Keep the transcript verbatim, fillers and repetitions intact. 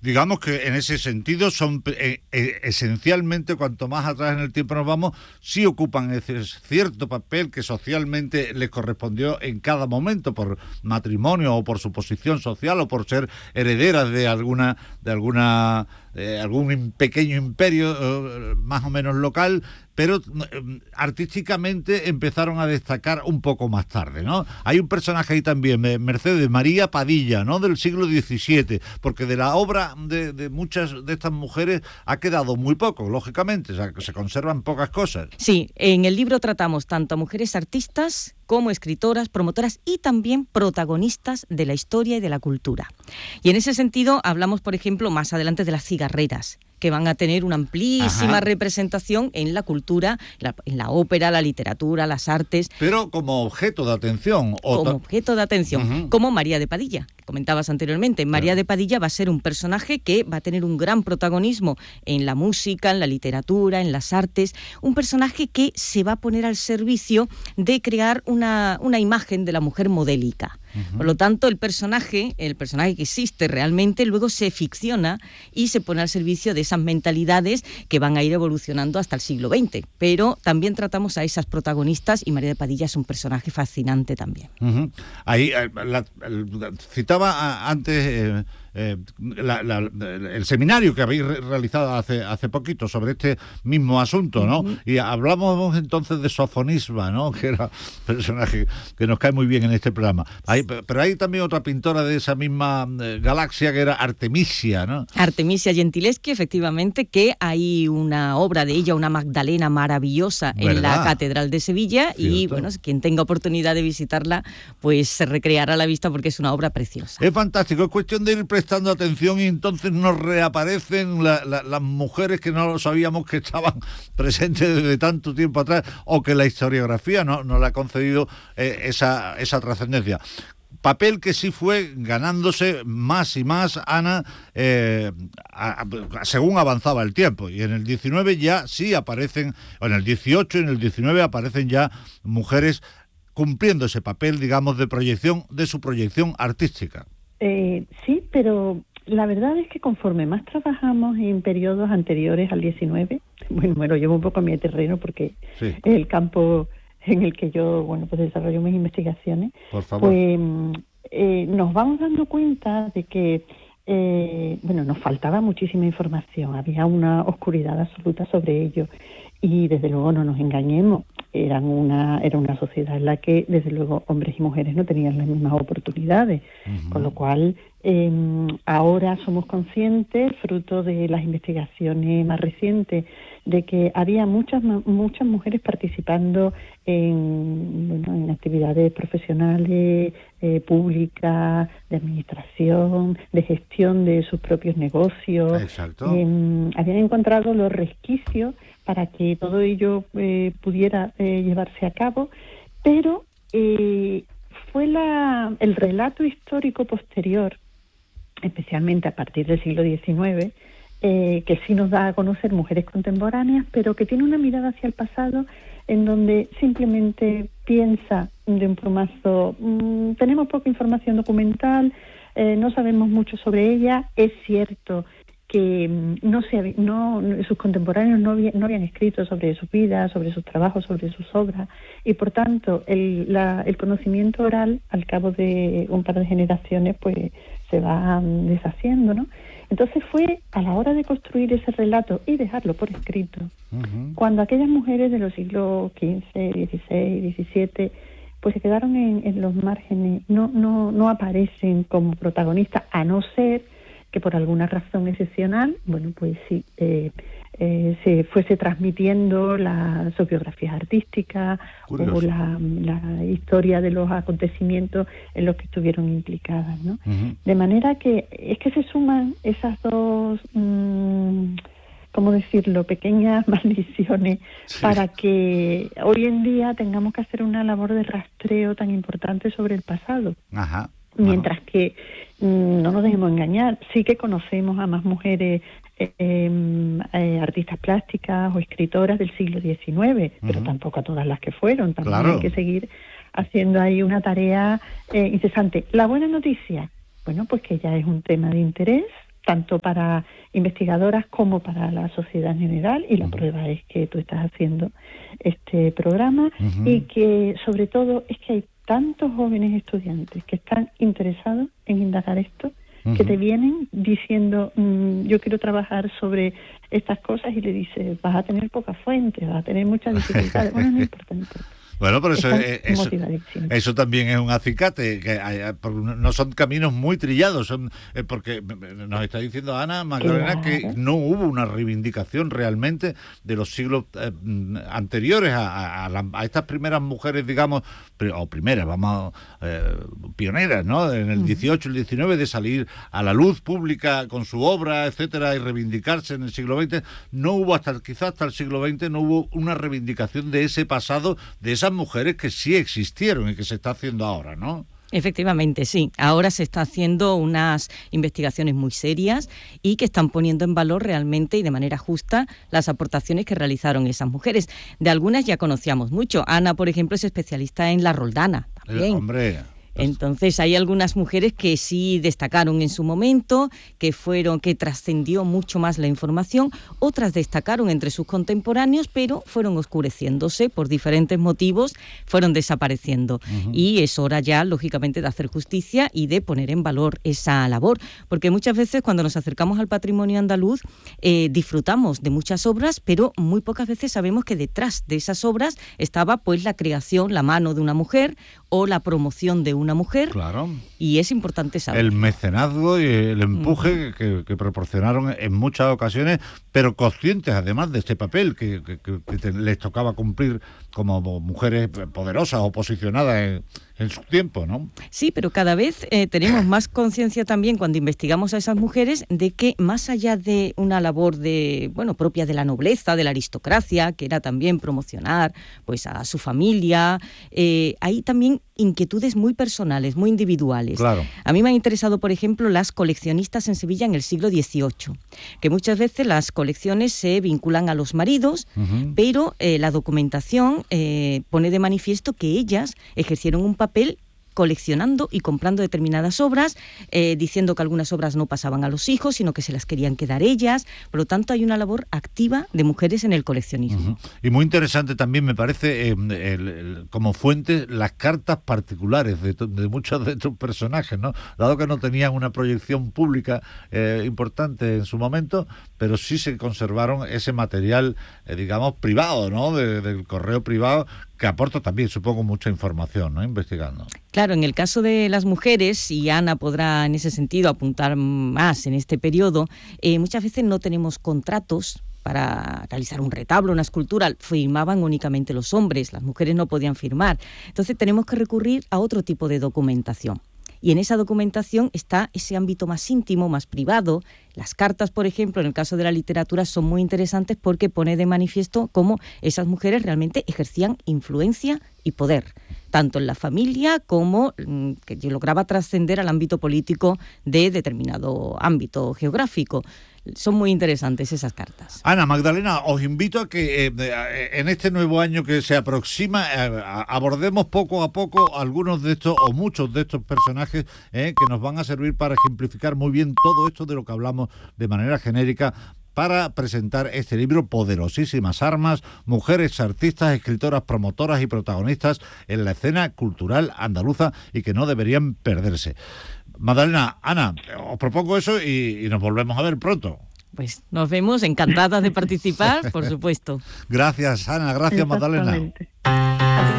digamos que en ese sentido son eh, eh, esencialmente, cuanto más atrás en el tiempo nos vamos, sí ocupan ese cierto papel que socialmente les correspondió en cada momento, por matrimonio o por su posición social o por ser herederas de alguna de alguna eh, algún pequeño imperio eh, más o menos local, pero eh, artísticamente empezaron a destacar un poco más tarde, ¿no? Hay un personaje ahí también, Mercedes María Padilla, ¿no?, del siglo diecisiete, porque de la obra de, de muchas de estas mujeres ha quedado muy poco, lógicamente, o sea, que se conservan pocas cosas. Sí, en el libro tratamos tanto a mujeres artistas como escritoras, promotoras y también protagonistas de la historia y de la cultura. Y en ese sentido hablamos, por ejemplo, más adelante de las cigarreras, que van a tener una amplísima Ajá. representación en la cultura, la, en la ópera, la literatura, las artes. Pero como objeto de atención. O como objeto de atención, uh-huh. como María de Padilla, que comentabas anteriormente. María uh-huh. de Padilla va a ser un personaje que va a tener un gran protagonismo en la música, en la literatura, en las artes. Un personaje que se va a poner al servicio de crear una, una imagen de la mujer modélica. Uh-huh. Por lo tanto, el personaje, el personaje que existe realmente, luego se ficciona y se pone al servicio de esas mentalidades que van a ir evolucionando hasta el siglo veinte. Pero también tratamos a esas protagonistas y María de Padilla es un personaje fascinante también. Uh-huh. Ahí la, la, citaba antes eh, eh, la, la, el seminario que habéis realizado hace hace poquito sobre este mismo asunto, ¿no? Uh-huh. Y hablamos entonces de Sofonisba, ¿no?, que era un personaje que nos cae muy bien en este programa. Hay, pero hay también otra pintora de esa misma eh, galaxia que era Artemisia, ¿no? Artemisia Gentileschi, efectivamente, que hay una obra de ella, una Magdalena maravillosa, ¿verdad?, en la Catedral de Sevilla. Cierto. Y bueno, quien tenga oportunidad de visitarla, pues se recreará la vista porque es una obra preciosa. Es fantástico, es cuestión de ir prestando atención y entonces nos reaparecen la, la, las mujeres que no lo sabíamos que estaban presentes desde tanto tiempo atrás o que la historiografía no, no le ha concedido eh, esa, esa trascendencia. Papel que sí fue ganándose más y más, Ana, eh, a, a, según avanzaba el tiempo. Y en el diecinueve ya sí aparecen, o en el dieciocho y en el diecinueve aparecen ya mujeres cumpliendo ese papel, digamos, de proyección, de su proyección artística. Eh, sí, pero la verdad es que conforme más trabajamos en periodos anteriores al diecinueve, bueno, me lo llevo un poco a mi terreno porque sí. es el campo en el que yo, bueno, pues desarrollo mis investigaciones. Por favor. Pues eh, nos vamos dando cuenta de que, eh, bueno, nos faltaba muchísima información, había una oscuridad absoluta sobre ello. Y desde luego no nos engañemos, eran una era una sociedad en la que desde luego hombres y mujeres no tenían las mismas oportunidades, uh-huh. con lo cual eh, ahora somos conscientes, fruto de las investigaciones más recientes, de que había muchas muchas mujeres participando en bueno en actividades profesionales, eh, públicas, de administración, de gestión de sus propios negocios. Exacto. Eh, habían encontrado los resquicios para que todo ello eh, pudiera eh, llevarse a cabo, pero eh, fue la, el relato histórico posterior, especialmente a partir del siglo diecinueve, eh, que sí nos da a conocer mujeres contemporáneas, pero que tiene una mirada hacia el pasado en donde simplemente piensa de un plumazo, mmm, tenemos poca información documental, eh, no sabemos mucho sobre ella, es cierto que no se no sus contemporáneos no, había, no habían escrito sobre sus vidas, sobre sus trabajos, sobre sus obras, y por tanto el, la, el conocimiento oral al cabo de un par de generaciones pues se va um, deshaciendo, ¿no? Entonces fue a la hora de construir ese relato y dejarlo por escrito, uh-huh. cuando aquellas mujeres de los siglos quince, dieciséis, diecisiete pues se quedaron en, en los márgenes, no, no, no aparecen como protagonistas, a no ser que por alguna razón excepcional, bueno, pues sí, eh, eh, se fuese transmitiendo la, sus biografías artísticas Curioso. o la, la historia de los acontecimientos en los que estuvieron implicadas, ¿no? Uh-huh. De manera que es que se suman esas dos, mmm, ¿cómo decirlo?, pequeñas maldiciones sí. para que hoy en día tengamos que hacer una labor de rastreo tan importante sobre el pasado. Ajá. Mientras bueno. que mmm, no nos dejemos engañar, sí que conocemos a más mujeres eh, eh, artistas plásticas o escritoras del siglo diecinueve, uh-huh. pero tampoco a todas las que fueron. También claro. hay que seguir haciendo ahí una tarea eh, incesante. La buena noticia, bueno, pues que ya es un tema de interés, tanto para investigadoras como para la sociedad en general, y la uh-huh. prueba es que tú estás haciendo este programa uh-huh. y que sobre todo es que hay tantos jóvenes estudiantes que están interesados en indagar esto, uh-huh. que te vienen diciendo mmm, yo quiero trabajar sobre estas cosas, y le dices vas a tener pocas fuentes, vas a tener muchas dificultades. Bueno, no importa, no importa. Bueno, pero eso, eso, eso también es un acicate, que hay, no son caminos muy trillados, son porque nos está diciendo Ana Magdalena claro. que no hubo una reivindicación realmente de los siglos eh, anteriores a, a, a, a estas primeras mujeres, digamos, o primeras, vamos, eh, pioneras, ¿no? En el dieciocho, el diecinueve, de salir a la luz pública con su obra, etcétera, y reivindicarse en el siglo veinte. No hubo, hasta quizás hasta el siglo veinte, no hubo una reivindicación de ese pasado, de esas mujeres que sí existieron y que se está haciendo ahora, ¿no? Efectivamente, sí. Ahora se está haciendo unas investigaciones muy serias y que están poniendo en valor realmente y de manera justa las aportaciones que realizaron esas mujeres. De algunas ya conocíamos mucho. Ana, por ejemplo, es especialista en la roldana también. Eh, hombre... Entonces hay algunas mujeres que sí destacaron en su momento, que fueron, que trascendió mucho más la información, otras destacaron entre sus contemporáneos, pero fueron oscureciéndose por diferentes motivos, fueron desapareciendo. Uh-huh. Y es hora ya, lógicamente, de hacer justicia y de poner en valor esa labor, porque muchas veces cuando nos acercamos al patrimonio andaluz eh, disfrutamos de muchas obras, pero muy pocas veces sabemos que detrás de esas obras estaba pues la creación, la mano de una mujer o la promoción de una mujer, claro. Y es importante saber. El mecenazgo y el empuje uh-huh. que, que proporcionaron en muchas ocasiones, pero conscientes además de este papel que, que, que te, les tocaba cumplir como mujeres poderosas o posicionadas en, en su tiempo, ¿no? Sí, pero cada vez eh, tenemos más conciencia también cuando investigamos a esas mujeres de que más allá de una labor de, bueno, propia de la nobleza, de la aristocracia, que era también promocionar pues a su familia, eh, hay también inquietudes muy personales, muy individuales. Claro. A mí me han interesado, por ejemplo, las coleccionistas en Sevilla en el siglo dieciocho, que muchas veces las colecciones se vinculan a los maridos, uh-huh. pero eh, la documentación eh, pone de manifiesto que ellas ejercieron un papel coleccionando y comprando determinadas obras, eh, diciendo que algunas obras no pasaban a los hijos, sino que se las querían quedar ellas. Por lo tanto, hay una labor activa de mujeres en el coleccionismo. Uh-huh. Y muy interesante también me parece, eh, el, el, como fuente, las cartas particulares de, de muchos de estos personajes, ¿no? Dado que no tenían una proyección pública eh, importante en su momento, pero sí se conservaron ese material, eh, digamos, privado, ¿no? De, del correo privado, que aporta también, supongo, mucha información, ¿no? Investigando. Claro, en el caso de las mujeres, y Ana podrá en ese sentido apuntar más en este periodo, eh, muchas veces no tenemos contratos para realizar un retablo, una escultura, firmaban únicamente los hombres, las mujeres no podían firmar. Entonces tenemos que recurrir a otro tipo de documentación. Y en esa documentación está ese ámbito más íntimo, más privado. Las cartas, por ejemplo, en el caso de la literatura, son muy interesantes porque pone de manifiesto cómo esas mujeres realmente ejercían influencia y poder, tanto en la familia como mmm, que lograba trascender al ámbito político de determinado ámbito geográfico. Son muy interesantes esas cartas. Ana Magdalena, os invito a que eh, en este nuevo año que se aproxima eh, abordemos poco a poco algunos de estos o muchos de estos personajes eh, que nos van a servir para ejemplificar muy bien todo esto de lo que hablamos de manera genérica, para presentar este libro, Poderosísimas Armas, mujeres artistas, escritoras, promotoras y protagonistas en la escena cultural andaluza y que no deberían perderse. Magdalena, Ana, os propongo eso y, y nos volvemos a ver pronto. Pues nos vemos, encantadas de participar, por supuesto. Gracias, Ana, gracias, Magdalena.